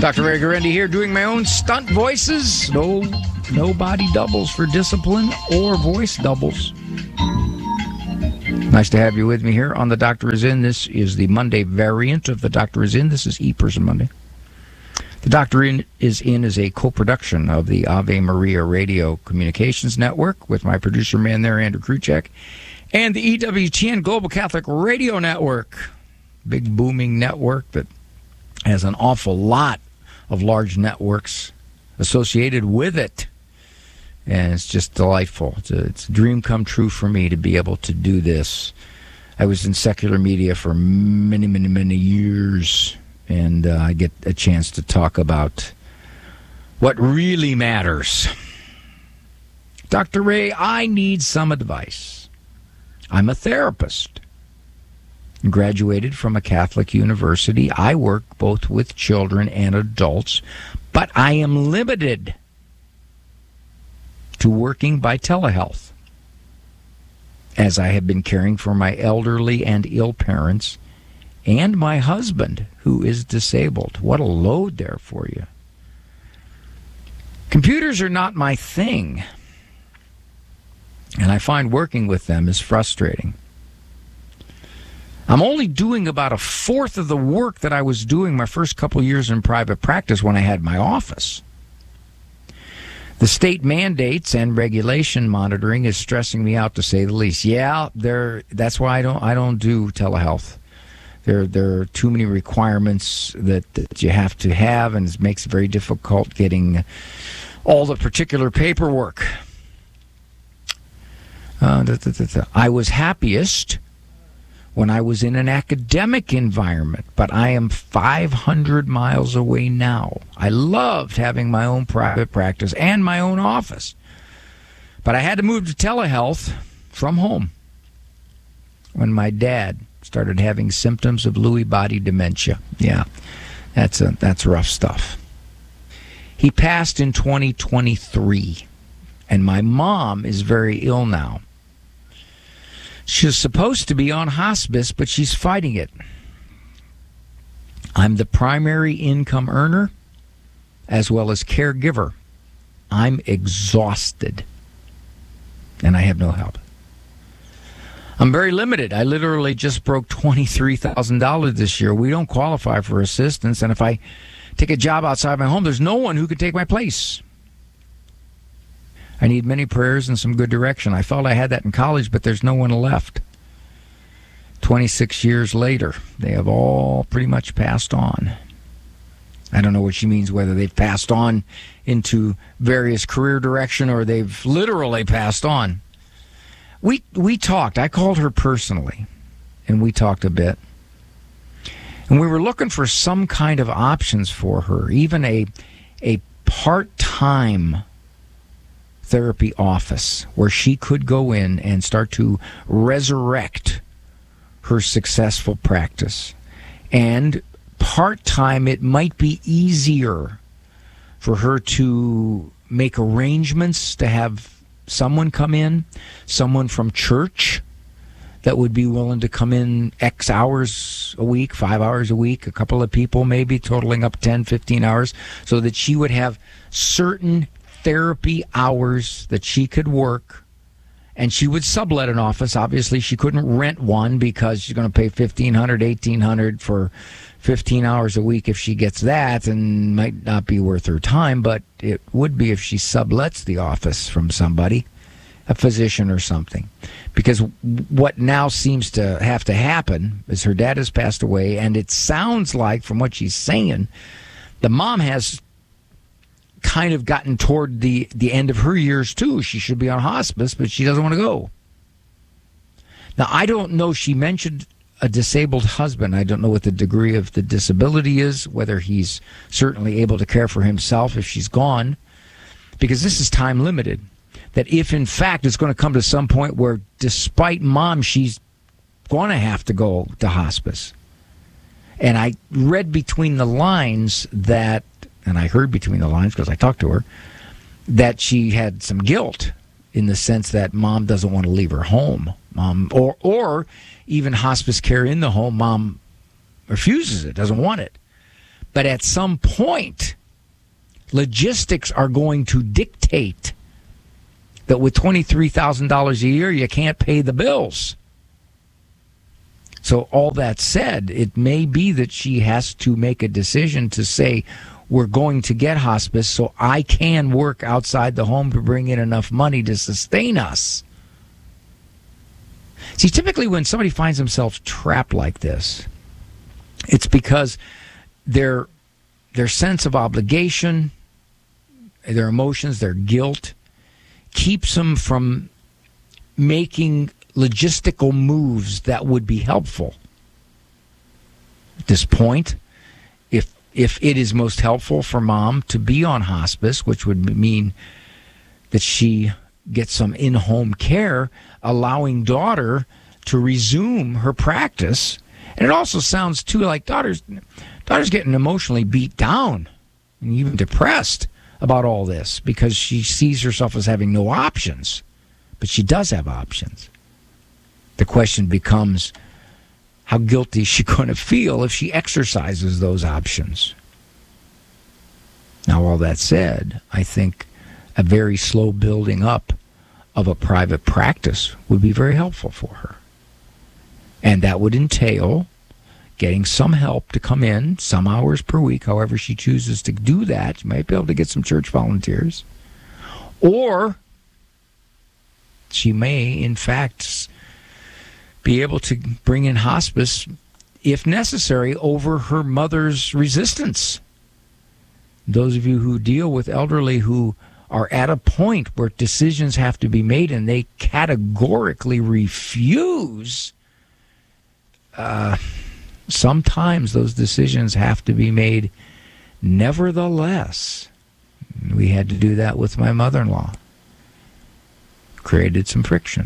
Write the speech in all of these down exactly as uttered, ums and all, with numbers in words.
Doctor Ray Guarendi here, doing my own stunt voices. No, no body doubles for discipline or voice doubles. Nice to have you with me here on The Doctor Is In. This is the Monday variant of The Doctor Is In. This is E-Person Monday. The Doctor In Is In is a co-production of the Ave Maria Radio Communications Network with my producer man there, Andrew Kruchek, and the E W T N Global Catholic Radio Network. Big booming network that has an awful lot of large networks associated with it. And it's just delightful. It's a, it's a dream come true for me to be able to do this. I was in secular media for many, many, many years, and uh, I get a chance to talk about what really matters. Doctor Ray, I need some advice. I'm a therapist. Graduated from a Catholic university. I work both with children and adults, but I am limited to working by telehealth, as I have been caring for my elderly and ill parents and my husband, who is disabled. What a load there for you. Computers are not my thing, and I find working with them is frustrating. I'm only doing about a fourth of the work that I was doing my first couple years in private practice when I had my office. The state mandates and regulation monitoring is stressing me out, to say the least. Yeah, there. That's why I don't. I don't do telehealth. There, there are too many requirements that, that you have to have, and it makes it very difficult getting all the particular paperwork. Uh, da, da, da, da. I was happiest when I was in an academic environment, but I am five hundred miles away now. I loved having my own private practice and my own office, but I had to move to telehealth from home when my dad started having symptoms of Lewy body dementia. Yeah, that's a, that's rough stuff. He passed in twenty twenty-three, and my mom is very ill now. She's supposed to be on hospice, but she's fighting it. I'm the primary income earner as well as caregiver. I'm exhausted, and I have no help. I'm very limited. I literally just broke twenty-three thousand dollars this year. We don't qualify for assistance, and if I take a job outside my home, there's no one who could take my place. I need many prayers and some good direction. I felt I had that in college, but there's no one left. twenty-six years later, they have all pretty much passed on. I don't know what she means, whether they've passed on into various career direction or they've literally passed on. We we talked. I called her personally, and we talked a bit. And we were looking for some kind of options for her, even a a part-time therapy office where she could go in and start to resurrect her successful practice. And part-time, it might be easier for her to make arrangements to have someone come in, someone from church that would be willing to come in X hours a week, five hours a week, a couple of people maybe, totaling up ten, fifteen hours, so that she would have certain therapy hours that she could work, and she would sublet an office. Obviously, she couldn't rent one because she's going to pay fifteen hundred dollars, eighteen hundred dollars for fifteen hours a week if she gets that, and might not be worth her time, but it would be if she sublets the office from somebody, a physician or something. Because what now seems to have to happen is her dad has passed away, and it sounds like, from what she's saying, the mom has kind of gotten toward the, the end of her years, too. She should be on hospice, but she doesn't want to go. Now, I don't know. She mentioned a disabled husband. I don't know what the degree of the disability is, whether he's certainly able to care for himself if she's gone, because this is time limited. That if, in fact, it's going to come to some point where, despite mom, she's going to have to go to hospice. And I read between the lines that, and I heard between the lines because I talked to her, that she had some guilt in the sense that mom doesn't want to leave her home. Mom, or or even hospice care in the home, mom refuses it, doesn't want it. But at some point, logistics are going to dictate that with twenty-three thousand dollars a year, you can't pay the bills. So all that said, it may be that she has to make a decision to say, we're going to get hospice so I can work outside the home to bring in enough money to sustain us. See, typically when somebody finds themselves trapped like this, it's because their their sense of obligation, their emotions, their guilt, keeps them from making logistical moves that would be helpful. At this point, if if it is most helpful for mom to be on hospice, which would mean that she gets some in-home care, allowing daughter to resume her practice. And it also sounds, too, like daughter's, daughter's getting emotionally beat down and even depressed about all this because she sees herself as having no options. But she does have options. The question becomes, how guilty is she going to feel if she exercises those options? Now, all that said, I think a very slow building up of a private practice would be very helpful for her. And that would entail getting some help to come in some hours per week, however she chooses to do that. She might be able to get some church volunteers. Or she may, in fact, be able to bring in hospice, if necessary, over her mother's resistance. Those of you who deal with elderly who are at a point where decisions have to be made and they categorically refuse, uh, sometimes those decisions have to be made nevertheless. We had to do that with my mother-in-law. Created some friction.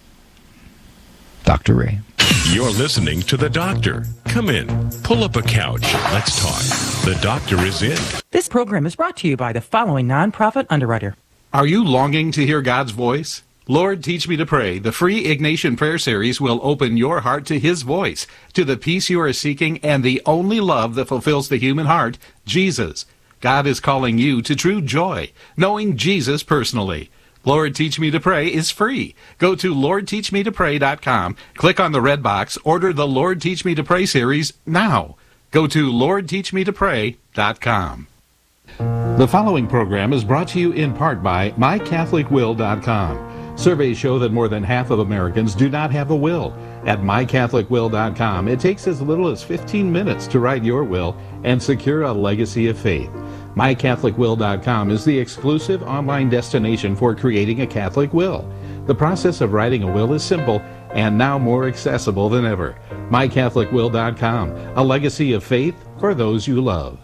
Doctor Ray. You're listening to The Doctor. Come in, pull up a couch, let's talk. The Doctor is in. This program is brought to you by the following nonprofit underwriter. Are you longing to hear God's voice? Lord, Teach Me to Pray, the free Ignatian Prayer Series will open your heart to His voice, to the peace you are seeking, and the only love that fulfills the human heart, Jesus. God is calling you to true joy, knowing Jesus personally. Lord, Teach Me to Pray is free. Go to lord teach me to pray dot com, click on the red box, order the Lord Teach Me to Pray series now. Go to lord teach me to pray dot com. The following program is brought to you in part by my catholic will dot com. Surveys show that more than half of Americans do not have a will. At my catholic will dot com, it takes as little as fifteen minutes to write your will and secure a legacy of faith. my catholic will dot com is the exclusive online destination for creating a Catholic will. The process of writing a will is simple and now more accessible than ever. my catholic will dot com, a legacy of faith for those you love.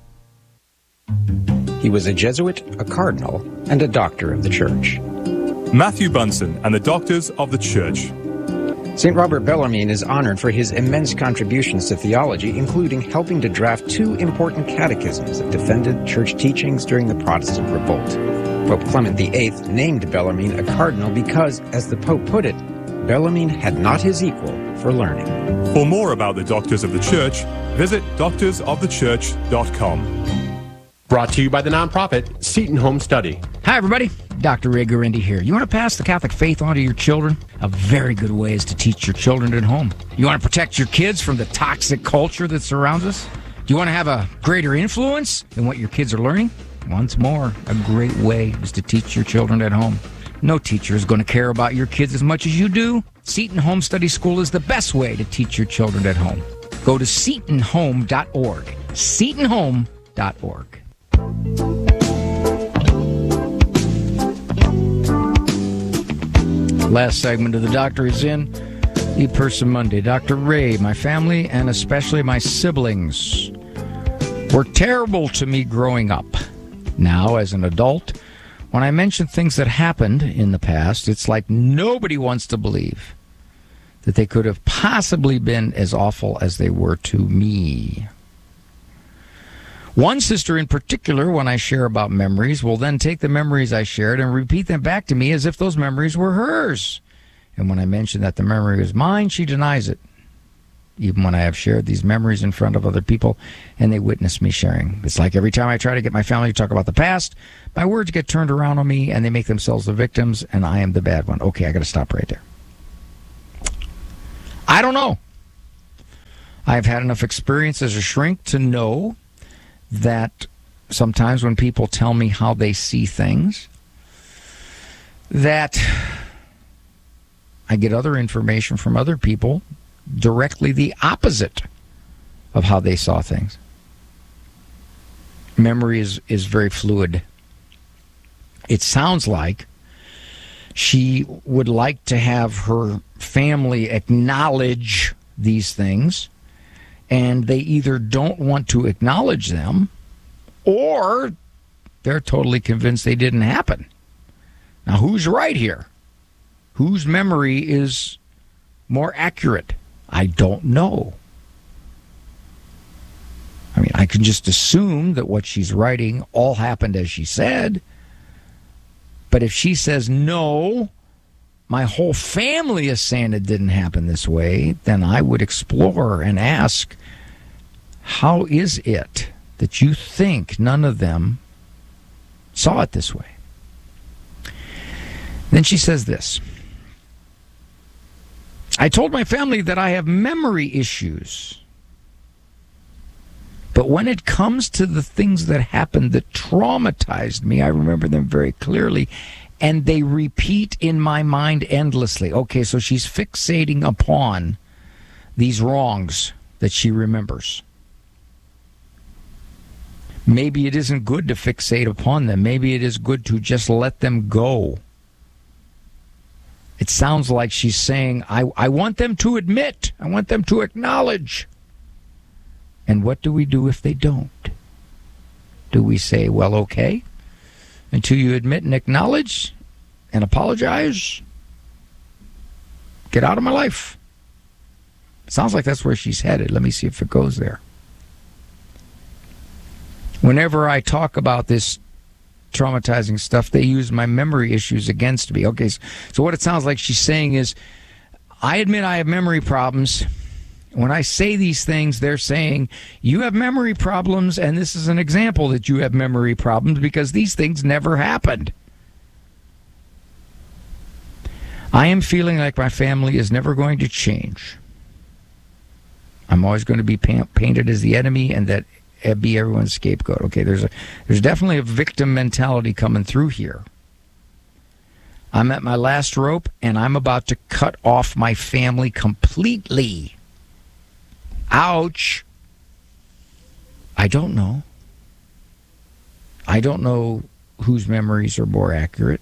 He was a Jesuit, a cardinal, and a doctor of the Church. Matthew Bunson and the Doctors of the Church. Saint Robert Bellarmine is honored for his immense contributions to theology, including helping to draft two important catechisms that defended church teachings during the Protestant revolt. Pope Clement the Eighth named Bellarmine a cardinal because, as the Pope put it, Bellarmine had not his equal for learning. For more about the Doctors of the Church, visit doctors of the church dot com. Brought to you by the nonprofit Seton Home Study. Hi, everybody. Doctor Ray Guarendi here. You want to pass the Catholic faith on to your children? A very good way is to teach your children at home. You want to protect your kids from the toxic culture that surrounds us? Do you want to have a greater influence in what your kids are learning? Once more, a great way is to teach your children at home. No teacher is going to care about your kids as much as you do. Seton Home Study School is the best way to teach your children at home. Go to seton home dot org. seton home dot org. Last segment of The Doctor is in. E-Person Monday. Doctor Ray, my family, and especially my siblings, were terrible to me growing up. Now, as an adult, when I mention things that happened in the past, it's like nobody wants to believe that they could have possibly been as awful as they were to me. One sister in particular, when I share about memories, will then take the memories I shared and repeat them back to me as if those memories were hers. And when I mention that the memory was mine, she denies it. even when I have shared these memories in front of other people and they witness me sharing. It's like every time I try to get my family to talk about the past, my words get turned around on me and they make themselves the victims and I am the bad one. Okay, I got to stop right there. I don't know. I've had enough experience as a shrink to know that sometimes when people tell me how they see things, that I get other information from other people directly the opposite of how they saw things. Memory is, is very fluid. It sounds like she would like to have her family acknowledge these things, and they either don't want to acknowledge them or they're totally convinced they didn't happen. Now, who's right here? Whose memory is more accurate? I don't know. I mean, I can just assume that what she's writing all happened as she said. But if she says, no, my whole family is saying it didn't happen this way, then I would explore and ask, how is it that you think none of them saw it this way? Then she says this. I told my family that I have memory issues. But when it comes to the things that happened that traumatized me, I remember them very clearly, and they repeat in my mind endlessly. Okay, so she's fixating upon these wrongs that she remembers. Maybe it isn't good to fixate upon them. Maybe it is good to just let them go. It sounds like she's saying, I, I want them to admit. I want them to acknowledge. And what do we do if they don't? Do we say, well, okay, until you admit and acknowledge and apologize, get out of my life? Sounds like that's where she's headed. Let me see if it goes there. Whenever I talk about this traumatizing stuff, they use my memory issues against me. Okay, so what it sounds like she's saying is, I admit I have memory problems. When I say these things, they're saying, you have memory problems, and this is an example that you have memory problems because these things never happened. I am feeling like my family is never going to change. I'm always going to be pa- painted as the enemy and that be everyone's scapegoat. Okay, there's a there's definitely a victim mentality coming through here. I'm at my last rope, and I'm about to cut off my family completely. Ouch. I don't know. I don't know whose memories are more accurate.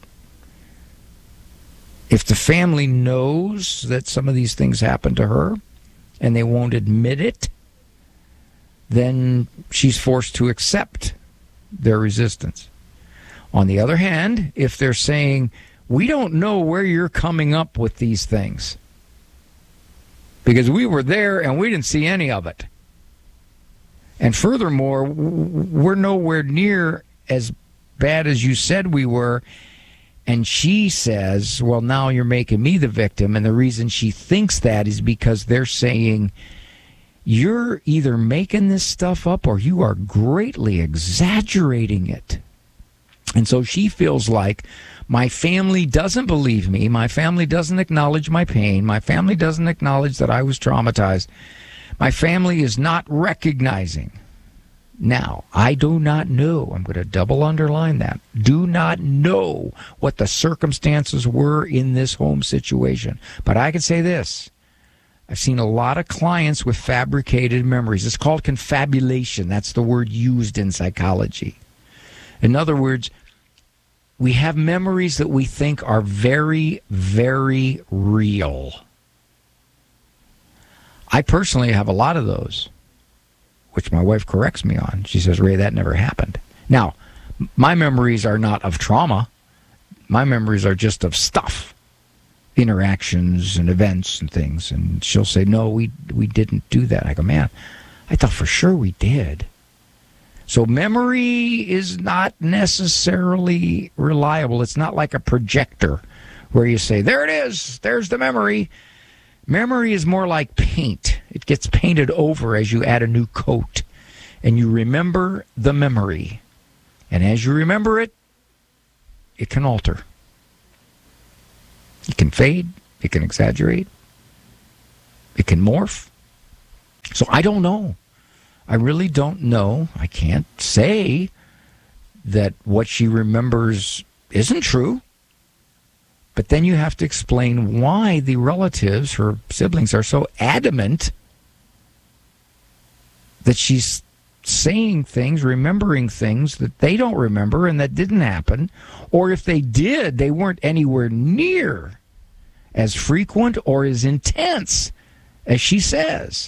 If the family knows that some of these things happened to her, and they won't admit it, then she's forced to accept their resistance. On the other hand, if they're saying, we don't know where you're coming up with these things because we were there and we didn't see any of it. And furthermore, we're nowhere near as bad as you said we were. And she says, well, now you're making me the victim. And the reason she thinks that is because they're saying, you're either making this stuff up or you are greatly exaggerating it. And so she feels like my family doesn't believe me. My family doesn't acknowledge my pain. My family doesn't acknowledge that I was traumatized. My family is not recognizing. Now, I do not know. I'm going to double underline that. Do not know what the circumstances were in this home situation. But I can say this. I've seen a lot of clients with fabricated memories. It's called confabulation. That's the word used in psychology. In other words, we have memories that we think are very, very real. I personally have a lot of those, which my wife corrects me on. She says, Ray, that never happened. Now, my memories are not of trauma. My memories are just of stuff. Interactions and events and things, and she'll say, no, we we didn't do that. I go, man, I thought for sure we did. So memory is not necessarily reliable. It's not like a projector where you say, there it is, there's the memory. Memory is more like paint. It gets painted over as you add a new coat, and you remember the memory. And as you remember it, it can alter. It can fade. It can exaggerate. It can morph. So I don't know. I really don't know. I can't say that what she remembers isn't true. But then you have to explain why the relatives, her siblings, are so adamant that she's saying things, remembering things that they don't remember and that didn't happen. Or if they did, they weren't anywhere near as frequent or as intense as she says.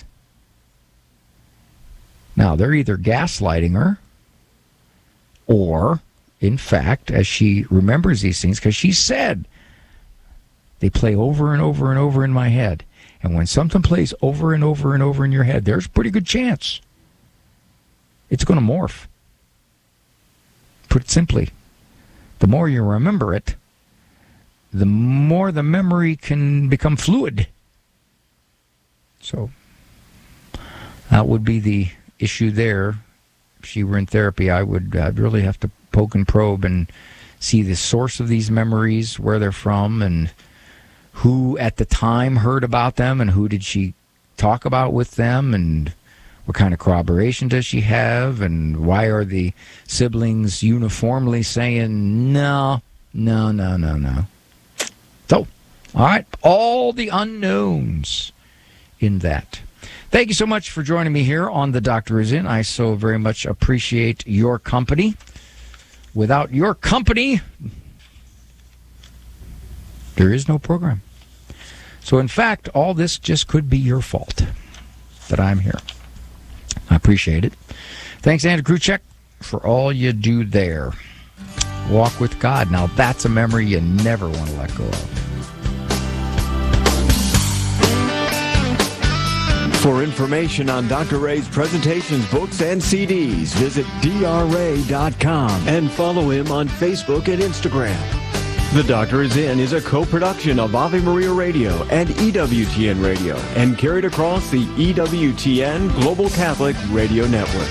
Now, they're either gaslighting her or, in fact, as she remembers these things, because she said, they play over and over and over in my head. And when something plays over and over and over in your head, there's a pretty good chance it's going to morph. Put it simply, the more you remember it, the more the memory can become fluid. So that would be the issue there. If she were in therapy, I would I'd really have to poke and probe and see the source of these memories, where they're from, and who at the time heard about them, and who did she talk about with them, and what kind of corroboration does she have, and why are the siblings uniformly saying no, no, no, no, no. So, all right, all the unknowns in that. Thank you so much for joining me here on The Doctor Is In. I so very much appreciate your company. Without your company, there is no program. So, in fact, all this just could be your fault that I'm here. I appreciate it. Thanks, Andrew Kruchek, for all you do there. Walk with God. Now, that's a memory you never want to let go of. For information on Doctor Ray's presentations, books, and C Ds, visit D R ray dot com and follow him on Facebook and Instagram. The Doctor Is In is a co-production of Ave Maria Radio and E W T N Radio and carried across the E W T N Global Catholic Radio Network.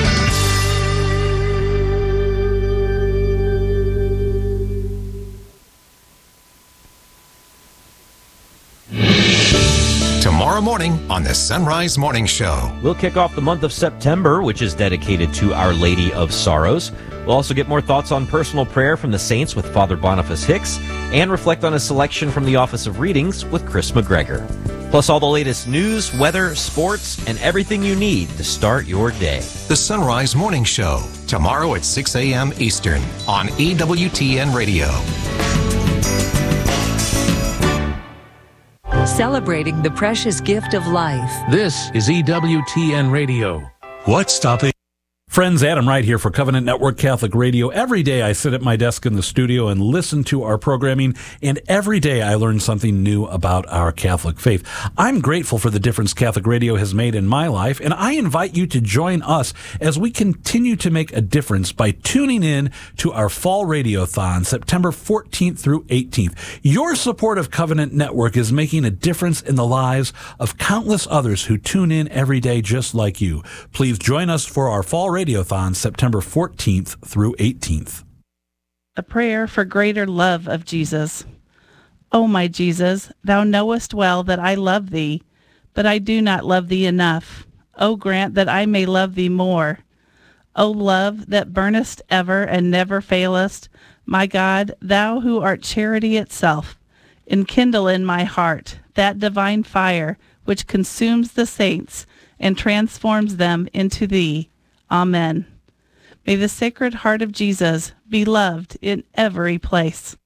Tomorrow morning on the Sunrise Morning Show. We'll kick off the month of September, which is dedicated to Our Lady of Sorrows. We'll also get more thoughts on personal prayer from the saints with Father Boniface Hicks, and reflect on a selection from the Office of Readings with Chris McGregor. Plus all the latest news, weather, sports, and everything you need to start your day. The Sunrise Morning Show, tomorrow at six a.m. Eastern on E W T N Radio. Celebrating the precious gift of life. This is E W T N Radio. What's stopping? Friends, Adam Wright here for Covenant Network Catholic Radio. Every day I sit at my desk in the studio and listen to our programming, and every day I learn something new about our Catholic faith. I'm grateful for the difference Catholic Radio has made in my life, and I invite you to join us as we continue to make a difference by tuning in to our Fall Radiothon, September fourteenth through eighteenth. Your support of Covenant Network is making a difference in the lives of countless others who tune in every day just like you. Please join us for our Fall Radiothon. Radiothon, September fourteenth through eighteenth. A prayer for greater love of Jesus. O my Jesus, thou knowest well that I love thee, but I do not love thee enough. O grant that I may love thee more. O love that burnest ever and never failest, my God, thou who art charity itself, enkindle in my heart that divine fire which consumes the saints and transforms them into thee. Amen. May the Sacred Heart of Jesus be loved in every place.